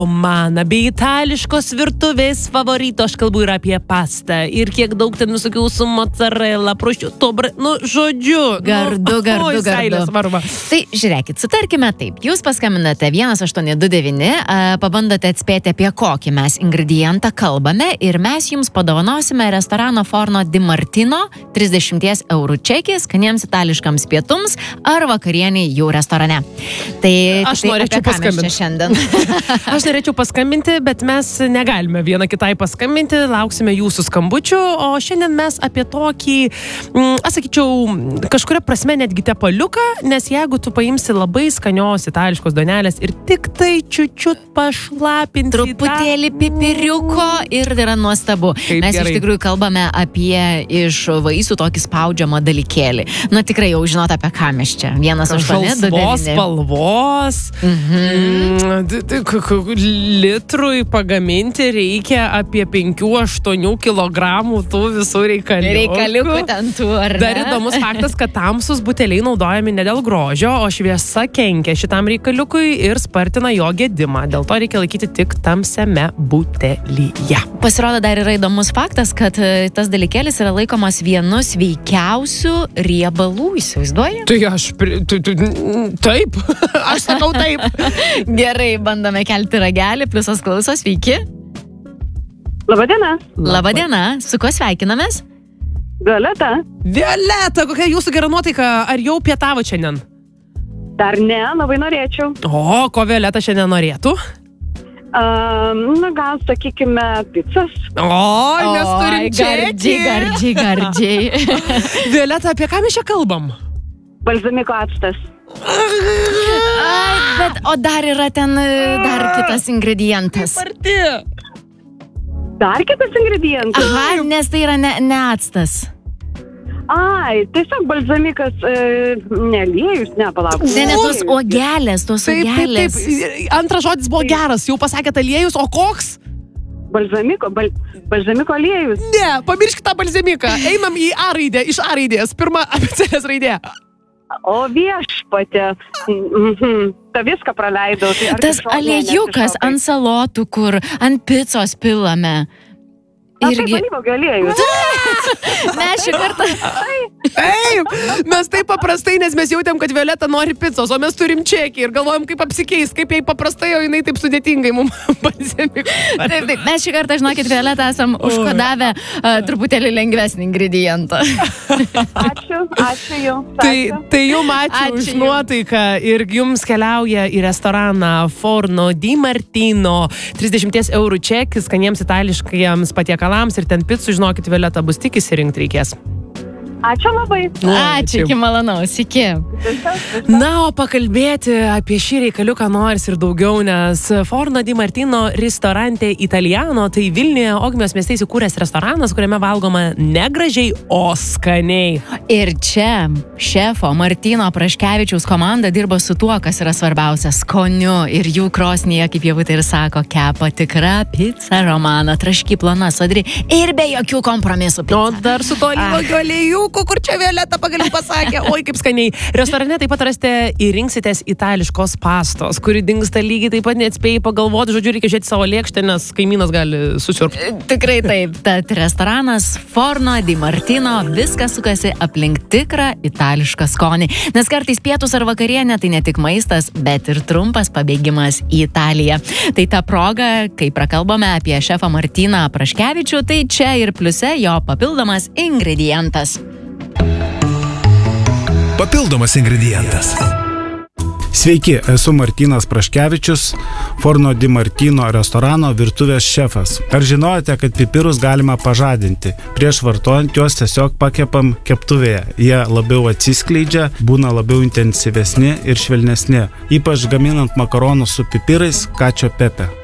Man, bei itališkos virtuvės favorito, aš kalbu ir apie pastą, ir kiek daug ten visokių su mozzarella, prosciutto, žodžiu. Gardu. Tai žiūrėkit, sutarkime taip. Jūs paskambinate 1829, pabandote atspėti, apie kokį mes ingredientą kalbame ir mes jums padovanosime restorano Forno di Martino 30 eurų čekį skaniems itališkams pietums ar vakarieniai jų restorane. Tai aš norėčiau paskambinti. Aš norėčiau paskambinti, bet mes negalime viena kitai paskambinti, lauksime jūsų skambučių, o šiandien mes apie tokį, aš sakyčiau, kažkuria prasme netgi tepaliuką, nes jeigu tu paimsi labai skanios itališkos duonelės ir tik tai čiučiut pašlapinti truputėlį pipiriuko ir yra nuostabu. Mes iš tikrųjų kalbame apie iš vaisių tokį spaudžiamą dalykėlį. Na tikrai jau žinot, apie ką mes čia. 1829. Spalvos. Litrui pagaminti reikia apie 5-8 kilogramų tų visų reikaliukų ten tų, ar ne? Dar įdomus faktas, kad tamsus buteliai naudojami ne dėl grožio, o šviesa kenkia šitam reikaliukui ir spartina jo gedimą. Dėl to reikia laikyti tik tamsiame butelyje. Pasirodo, dar yra įdomus faktas, kad tas dalykėlis yra laikomas vienu sveikiausių riebalų, įsivaizduoji? Tai aš... Taip. Aš sakau taip. Gerai, bandome kelti ragelį, pliusas klauso, sveiki. Labadiena. Labadiena, su kuo sveikinamės? Violeta. Violeta, kokia jūsų gera nuotaika, ar jau pietavo šiandien? Dar ne, labai norėčiau. O, ko Violeta šiandien norėtų? Gal sakykime pizzas. Mes turim čekį. Gardžiai. Violeta, apie ką mes čia kalbam? Balzamiko actas. Bet, o dar yra ten dar kitas ingredientas. Dar kitas ingredientas? Aha, nes tai yra ne actas. Tiesiog balzamikas, neliejus, nepalauk. Ne, tos uogelės. Taip. Antras žodis buvo geras, jau pasakėt aliejus, o koks? Balzamiko aliejus. Ne, pamirškit tą balzamiką. Einam į A raidę, iš A raidės. Pirma abėcėlės raidė. O viešpatė. Ta viską praleidau. Tas aliejukas ant salotų, kur ant picos pilame. Irgi... alyvuogių aliejus. Mes šį kartą... Taip, mes taip paprastai, nes mes jautėm, kad Violeta nori picos, o mes turim čekį ir galvojam, kaip apsikeis, kaip jai paprastai, o jinai taip sudėtingai mums balzamiko. Taip, mes šį kartą, žinokit, Violeta esam užkodavę truputėlį lengvesnį ingredientą. Ačiū jums. Tai jums ačiū už nuotaiką ir jums keliauja į restoraną Forno di Martino 30 eurų čekis skaniems itališkiems patiekalams ir ten picų, žinokit, Violeta bus tik įsirinkti reikės. Ačiū labai. Ačiū, iki malonaus, iki. Na, o pakalbėti apie šį reikaliuką noris ir daugiau, nes Forno di Martino Ristorante Italiano, tai Vilniuje Ogmios mieste įsikūręs restoranas, kuriame valgoma negražiai, o skaniai. Ir čia šefo Martino Praškevičiaus komanda dirba su tuo, kas yra svarbiausia, skoniu, ir jų krosnyje, kaip jau tai ir sako, kepa tikra pica romana, traški, plona, sodri ir be jokių kompromisų pica. O dar su to alyvuogių aliejų, kur čia Violeta pagaliau pasakė, oi kaip skaniai. Restorane taip pat rasite ir rinksitės itališkos pastos, kuri dingsta lygiai taip pat neatspėjai pagalvoti, žodžiu, reikia žiūrėti savo lėkštę, nes kaimynas gali susiurbti. Tikrai taip, tad restoranas Forno di Martino, viskas sukasi aplink tikrą itališką skonį, nes kartais pietus ar vakarienė tai ne tik maistas, bet ir trumpas pabėgimas į Italiją. Tai ta proga, kai prakalbame apie šefą Martiną Praškevičių, tai čia ir pliuse jo papildomas ingredientas. Papildomas ingredientas. Sveiki, esu Martynas Praškevičius, Forno di Martino restorano virtuvės šefas. Ar žinojote, kad pipirus galima pažadinti? Prieš vartojant juos tiesiog pakepam keptuvėje. Jie labiau atsiskleidžia, būna labiau intensyvesni ir švelnesni. Ypač gaminant makaronus su pipirais, cacio e pepe.